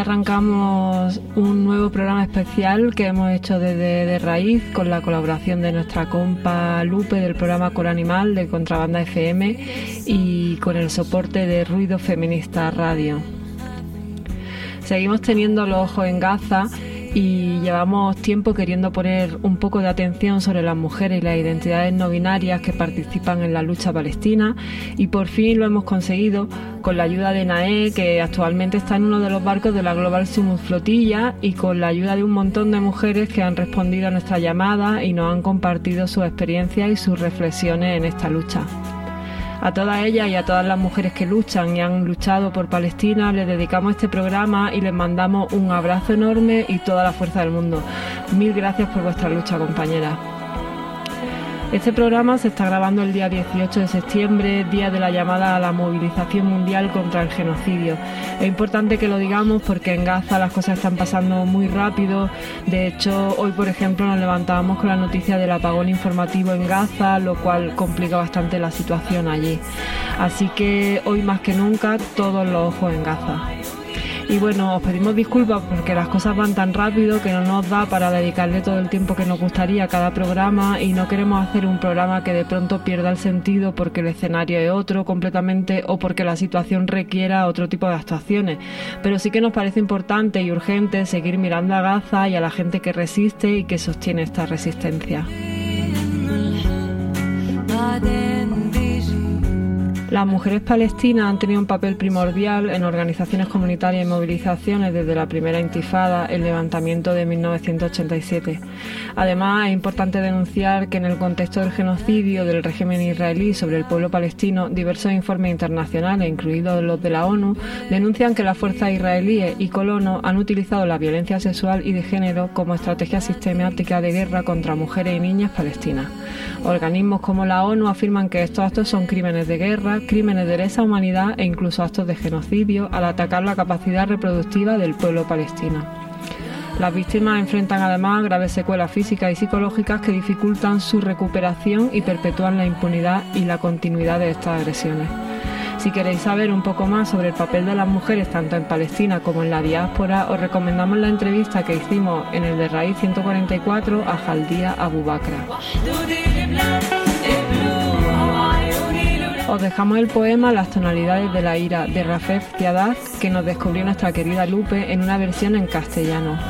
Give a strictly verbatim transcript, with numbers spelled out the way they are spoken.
Arrancamos un nuevo programa especial que hemos hecho desde de Raíz con la colaboración de nuestra compa Lupe del programa Coro Animal de Contrabanda F M y con el soporte de Ruido Feminista Radio. Seguimos teniendo los ojos en Gaza y llevamos tiempo queriendo poner un poco de atención sobre las mujeres y las identidades no binarias que participan en la lucha palestina, y por fin lo hemos conseguido con la ayuda de Nae, que actualmente está en uno de los barcos de la Global Summit Flotilla, y con la ayuda de un montón de mujeres que han respondido a nuestra llamada y nos han compartido sus experiencias y sus reflexiones en esta lucha. A todas ellas y a todas las mujeres que luchan y han luchado por Palestina les dedicamos este programa y les mandamos un abrazo enorme y toda la fuerza del mundo. Mil gracias por vuestra lucha, compañeras. Este programa se está grabando el día dieciocho de septiembre, día de la llamada a la movilización mundial contra el genocidio. Es importante que lo digamos porque en Gaza las cosas están pasando muy rápido. De hecho, hoy, por ejemplo, nos levantábamos con la noticia del apagón informativo en Gaza, lo cual complica bastante la situación allí. Así que hoy más que nunca, todos los ojos en Gaza. Y bueno, os pedimos disculpas porque las cosas van tan rápido que no nos da para dedicarle todo el tiempo que nos gustaría a cada programa, y no queremos hacer un programa que de pronto pierda el sentido porque el escenario es otro completamente o porque la situación requiera otro tipo de actuaciones. Pero sí que nos parece importante y urgente seguir mirando a Gaza y a la gente que resiste y que sostiene esta resistencia. Las mujeres palestinas han tenido un papel primordial en organizaciones comunitarias y movilizaciones desde la primera intifada, el levantamiento de mil novecientos ochenta y siete. Además, es importante denunciar que en el contexto del genocidio del régimen israelí sobre el pueblo palestino, diversos informes internacionales, incluidos los de la ONU, denuncian que las fuerzas israelíes y colonos han utilizado la violencia sexual y de género como estrategia sistemática de guerra contra mujeres y niñas palestinas. Organismos como la ONU afirman que estos actos son crímenes de guerra, crímenes de lesa humanidad e incluso actos de genocidio al atacar la capacidad reproductiva del pueblo palestino. Las víctimas enfrentan además graves secuelas físicas y psicológicas que dificultan su recuperación y perpetúan la impunidad y la continuidad de estas agresiones. Si queréis saber un poco más sobre el papel de las mujeres tanto en Palestina como en la diáspora, os recomendamos la entrevista que hicimos en el de Raíz ciento cuarenta y cuatro a Jaldia Abu Bakra. Os dejamos el poema Las tonalidades de la ira de Rafef Ziadat, que nos descubrió nuestra querida Lupe en una versión en castellano.